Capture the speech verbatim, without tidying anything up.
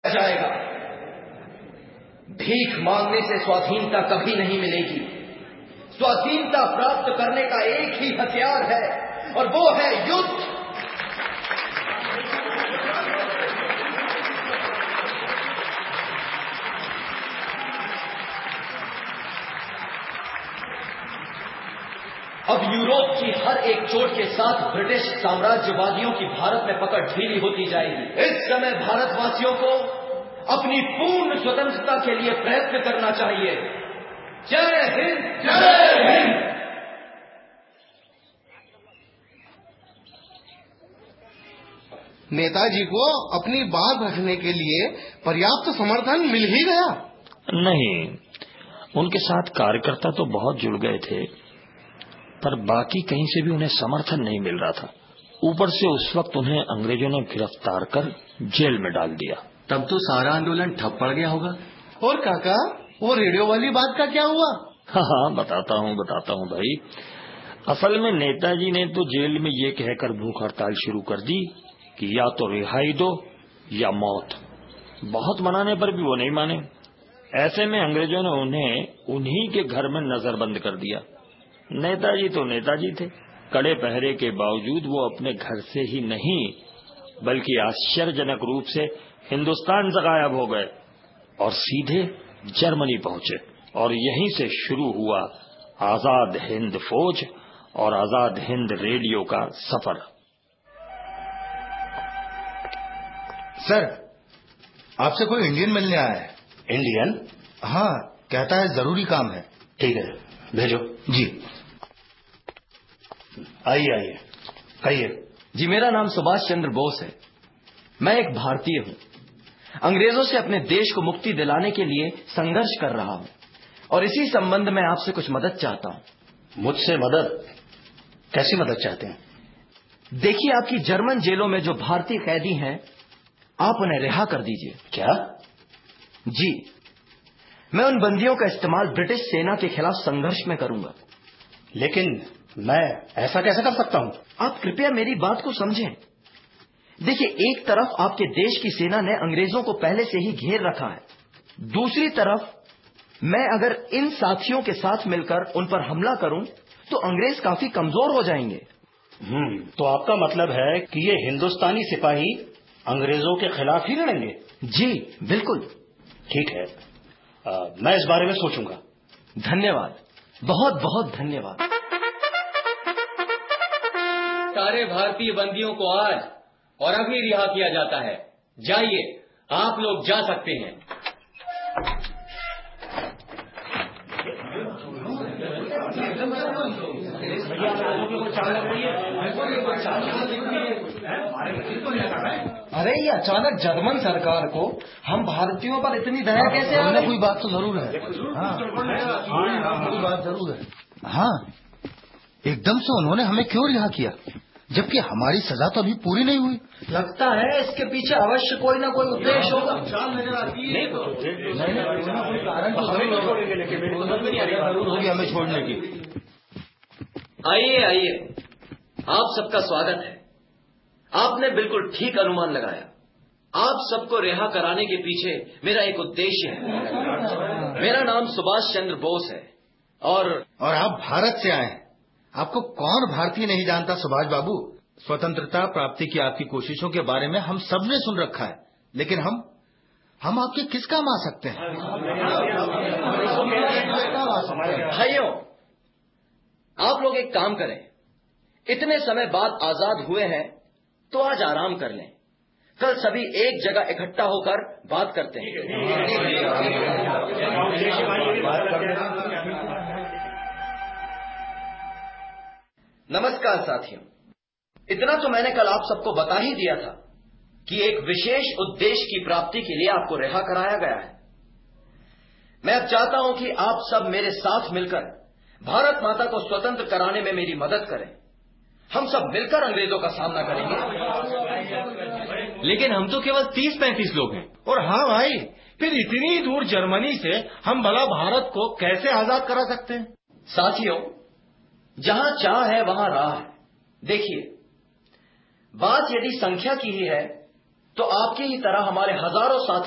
जाएगा। भीख मांगने से स्वाधीनता कभी नहीं मिलेगी। स्वाधीनता प्राप्त करने का एक ही हथियार है और वो है युद्ध। अब यूरोप की हर एक चोट के साथ ब्रिटिश साम्राज्यवादियों की भारत में पकड़ ढीली होती जाएगी। इस समय भारतवासियों को अपनी पूर्ण स्वतंत्रता के लिए प्रयत्न करना चाहिए। जय हिंद, जय हिंद। नेताजी को अपनी बात रखने के लिए पर्याप्त समर्थन मिल ही गया? नहीं, उनके साथ कार्यकर्ता तो बहुत जुड़ गए थे, पर बाकी कहीं से भी उन्हें समर्थन नहीं मिल रहा था। ऊपर से उस वक्त उन्हें अंग्रेजों ने गिरफ्तार कर जेल में डाल दिया। तब तो सारा आंदोलन ठप पड़ गया होगा। और काका, वो रेडियो वाली बात का क्या हुआ? हाँ हाँ बताता हूँ बताता हूँ भाई। असल में नेताजी ने तो जेल में ये कहकर भूख हड़ताल शुरू कर दी कि या तो रिहाई दो या मौत। बहुत मनाने पर भी वो नहीं माने। ऐसे में अंग्रेजों ने उन्हें उन्हीं के घर में नजरबंद कर दिया। नेताजी तो नेताजी थे। कड़े पहरे के बावजूद वो अपने घर से ही नहीं बल्कि आश्चर्यजनक रूप से हिंदुस्तान से गायब हो गए और सीधे जर्मनी पहुंचे। और यहीं से शुरू हुआ आजाद हिंद फौज और आजाद हिंद रेडियो का सफर। सर, आपसे कोई इंडियन मिलने आया है। इंडियन? हाँ, कहता है जरूरी काम है। ठीक है, भेजो। जी। आइए आइए, कहिए। जी, मेरा नाम सुभाष चंद्र बोस है। मैं एक भारतीय हूँ। अंग्रेजों से अपने देश को मुक्ति दिलाने के लिए संघर्ष कर रहा हूँ और इसी संबंध में आपसे कुछ मदद चाहता हूँ। मुझसे मदद? कैसी मदद चाहते हैं? देखिए, आपकी जर्मन जेलों में जो भारतीय कैदी हैं, आप उन्हें रिहा कर दीजिए। क्या? जी, मैं उन बंदियों का इस्तेमाल ब्रिटिश सेना के खिलाफ संघर्ष में करूंगा। लेकिन मैं ऐसा कैसे कर सकता हूं? आप कृपया मेरी बात को समझें। देखिए, एक तरफ आपके देश की सेना ने अंग्रेजों को पहले से ही घेर रखा है, दूसरी तरफ मैं अगर इन साथियों के साथ मिलकर उन पर हमला करूं तो अंग्रेज काफी कमजोर हो जाएंगे। हम्म तो आपका मतलब है कि ये हिंदुस्तानी सिपाही अंग्रेजों के खिलाफ ही लड़ेंगे? जी बिल्कुल। ठीक है, आ, मैं इस बारे में सोचूंगा। धन्यवाद, बहुत बहुत धन्यवाद। सारे भारतीय बंदियों को आज और अभी रिहा किया जाता है। जाइए, आप लोग जा सकते हैं। अरे ये अचानक जर्मन सरकार को हम भारतीयों पर इतनी दया कैसे आ गई? कोई बात तो जरूर है। हाँ, कोई बात जरूर है। हाँ, एकदम से उन्होंने हमें क्यों रिहा किया, जबकि हमारी सजा तो अभी पूरी नहीं हुई? लगता है इसके पीछे अवश्य कोई ना कोई उद्देश्य होगा। कोई कारण जरूर होगी हमें छोड़ने की। आइए आइए, आप सबका स्वागत है। आपने बिल्कुल ठीक अनुमान लगाया। आप सबको रिहा कराने के पीछे मेरा एक उद्देश्य है। मेरा नाम सुभाष चंद्र बोस है और और आप भारत से आए हैं। आपको कौन भारतीय नहीं जानता सुभाष बाबू। स्वतंत्रता प्राप्ति की आपकी कोशिशों के बारे में हम सब ने सुन रखा है, लेकिन हम हम आपके किस काम आ सकते हैं? भाइयों, आप लोग एक काम करें, इतने समय बाद आजाद हुए हैं तो आज आराम कर लें। कल सभी एक जगह इकट्ठा होकर बात करते हैं। नमस्कार साथियों, इतना तो मैंने कल आप सबको बता ही दिया था कि एक विशेष उद्देश्य की प्राप्ति के लिए आपको रिहा कराया गया है। मैं अब चाहता हूं कि आप सब मेरे साथ मिलकर भारत माता को स्वतंत्र कराने में मेरी मदद करें। हम सब मिलकर अंग्रेजों का सामना करेंगे। लेकिन हम तो केवल तीस पैंतीस लोग हैं। और हाँ भाई, फिर इतनी दूर जर्मनी से हम भला भारत को कैसे आजाद करा सकते हैं? साथियों, जहां चाह है वहां राह है। देखिए, बात यदि संख्या की ही है तो आपकी ही तरह हमारे हजारों साथी